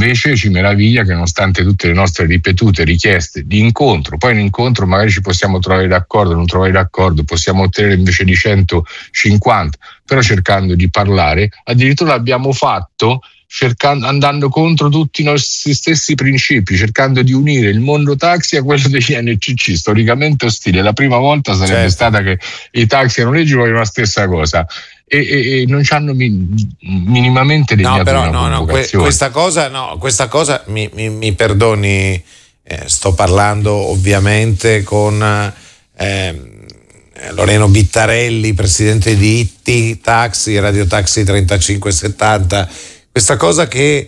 invece ci meraviglia che nonostante tutte le nostre ripetute richieste di incontro, poi in incontro magari ci possiamo trovare d'accordo, non trovare d'accordo, possiamo ottenere invece di 150, però cercando di parlare, addirittura l'abbiamo fatto andando contro tutti i nostri stessi principi, cercando di unire il mondo taxi a quello degli NCC, storicamente ostile. La prima volta sarebbe stata che i taxi erano leggi, vogliono la stessa cosa. E non ci hanno minimamente degnato una convocazione. Questa cosa mi perdoni, sto parlando ovviamente con Loreno Bittarelli, presidente di ITTI Taxi, Radio Taxi 3570. Questa cosa che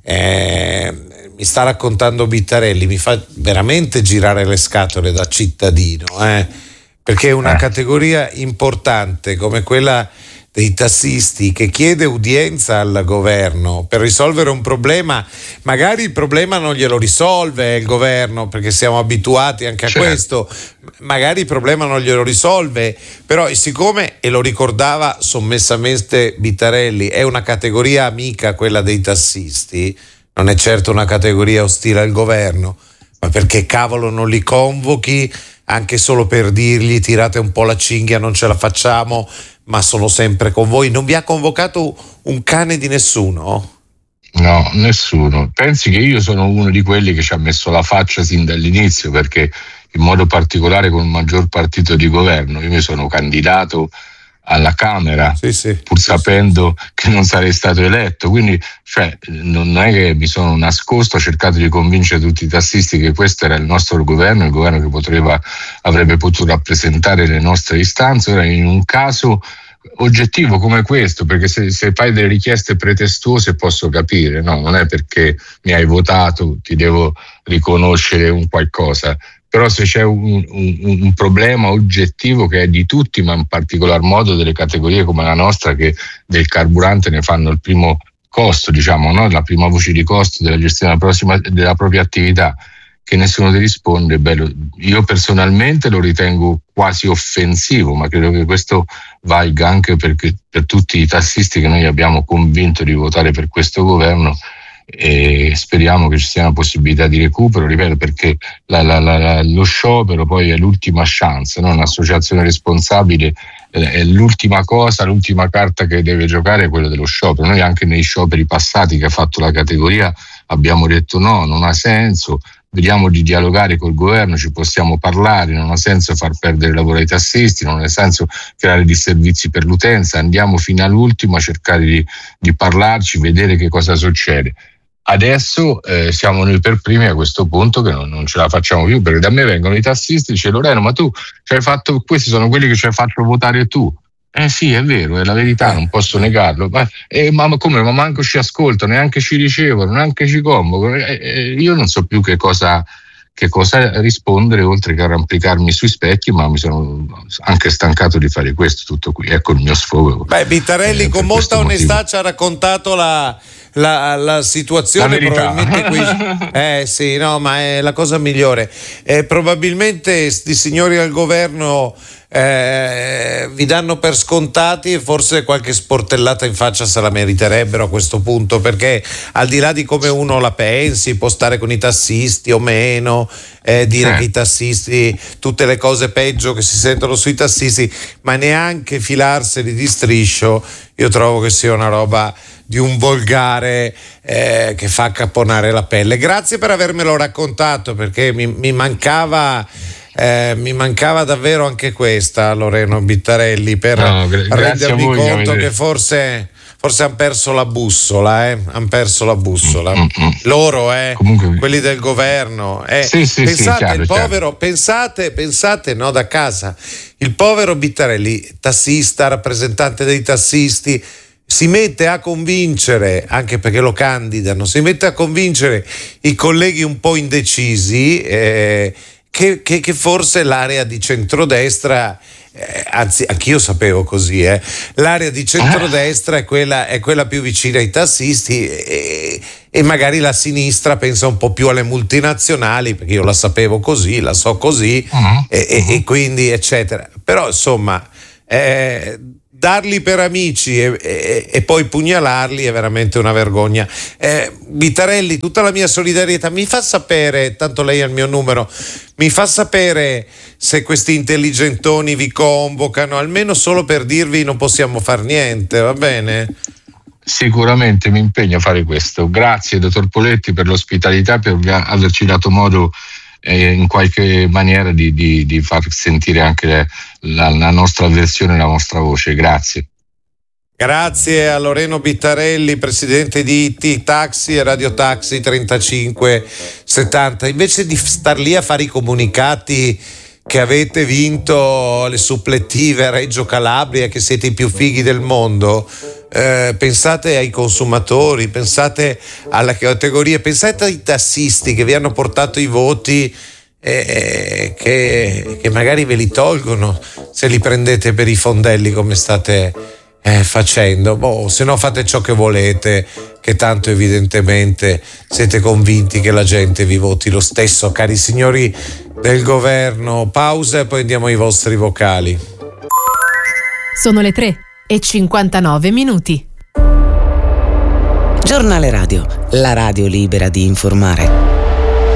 mi sta raccontando Bittarelli mi fa veramente girare le scatole da cittadino, perché una categoria importante come quella dei tassisti che chiede udienza al governo per risolvere un problema, magari il problema non glielo risolve il governo perché siamo abituati anche a questo, magari il problema non glielo risolve, però siccome, e lo ricordava sommessamente Bittarelli, è una categoria amica quella dei tassisti, non è certo una categoria ostile al governo, ma perché cavolo non li convochi anche solo per dirgli tirate un po' la cinghia, non ce la facciamo, ma sono sempre con voi. Non vi ha convocato un cane di nessuno? No, nessuno. Pensi che io sono uno di quelli che ci ha messo la faccia sin dall'inizio, perché in modo particolare con il maggior partito di governo io mi sono candidato alla Camera, pur sapendo che non sarei stato eletto, quindi non è che mi sono nascosto, ho cercato di convincere tutti i tassisti che questo era il nostro governo, il governo che avrebbe potuto rappresentare le nostre istanze. Ora, in un caso oggettivo come questo, perché se fai delle richieste pretestuose posso capire, no, non è perché mi hai votato ti devo riconoscere un qualcosa. Però se c'è un problema oggettivo che è di tutti, ma in particolar modo delle categorie come la nostra che del carburante ne fanno il primo costo, diciamo, no? La prima voce di costo della gestione della propria attività, che nessuno ti risponde, io personalmente lo ritengo quasi offensivo, ma credo che questo valga anche per tutti i tassisti che noi abbiamo convinto di votare per questo governo, e speriamo che ci sia una possibilità di recupero, ripeto, perché lo sciopero poi è l'ultima chance, no? Un'associazione responsabile è l'ultima cosa, l'ultima carta che deve giocare è quella dello sciopero. Noi anche nei scioperi passati che ha fatto la categoria abbiamo detto no, non ha senso, vediamo di dialogare col governo, ci possiamo parlare, non ha senso far perdere il lavoro ai tassisti, non ha senso creare disservizi per l'utenza, andiamo fino all'ultimo a cercare di parlarci, vedere che cosa succede. Adesso siamo noi per primi a questo punto che non ce la facciamo più, perché da me vengono i tassisti e dice Loreno, ma tu ci hai fatto, questi sono quelli che ci hai fatto votare tu. Sì, è vero, è la verità, non posso negarlo, ma come, ma manco ci ascoltano, neanche ci ricevono, neanche ci convocano, io non so più che cosa rispondere, oltre che arrampicarmi sui specchi, ma mi sono anche stancato di fare questo, tutto qui, ecco il mio sfogo. Bittarelli con molta onestà ci ha raccontato la situazione, la probabilmente qui sì, no, ma è la cosa migliore. Probabilmente sti signori al governo vi danno per scontati e forse qualche sportellata in faccia se la meriterebbero a questo punto, perché al di là di come uno la pensi, può stare con i tassisti o meno, dire che i tassisti, tutte le cose peggio che si sentono sui tassisti, ma neanche filarseli di striscio, io trovo che sia una roba di un volgare che fa accapponare la pelle. Grazie per avermelo raccontato, perché mi mancava davvero anche questa, Loreno Bittarelli, per rendermi conto che forse hanno perso la bussola, hanno perso la bussola. Loro, comunque, quelli del governo. Pensate, chiaro, il povero, pensate, no, da casa, il povero Bittarelli, tassista, rappresentante dei tassisti, si mette a convincere, anche perché lo candidano, si mette a convincere i colleghi un po' indecisi che forse l'area di centrodestra, anzi anch'io sapevo così, l'area di centrodestra è quella più vicina ai tassisti, e magari la sinistra pensa un po' più alle multinazionali, perché io la sapevo così, la so così, e quindi eccetera. Però insomma darli per amici e poi pugnalarli è veramente una vergogna. Bittarelli, tutta la mia solidarietà. Mi fa sapere, tanto lei ha il mio numero, mi fa sapere se questi intelligentoni vi convocano, almeno solo per dirvi non possiamo far niente, va bene? Sicuramente mi impegno a fare questo. Grazie dottor Poletti per l'ospitalità, per averci dato modo in qualche maniera di far sentire anche la nostra versione, la nostra voce. Grazie. Grazie a Loreno Bittarelli, presidente di IT Taxi e Radio Taxi 3570. Invece di star lì a fare i comunicati che avete vinto le supplettive a Reggio Calabria, che siete i più fighi del mondo, pensate ai consumatori, pensate alla categoria, pensate ai tassisti che vi hanno portato i voti che magari ve li tolgono se li prendete per i fondelli come state facendo. Se no fate ciò che volete, che tanto evidentemente siete convinti che la gente vi voti lo stesso, cari signori del governo. Pausa e poi andiamo ai vostri vocali. Sono le 3:59. Giornale Radio, la radio libera di informare.